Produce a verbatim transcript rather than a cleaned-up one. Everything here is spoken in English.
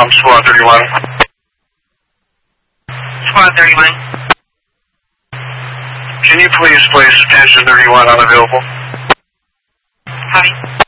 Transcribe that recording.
Um, Squad thirty-one. Squad thirty-one. Can you please place attention thirty-one unavailable? Copy.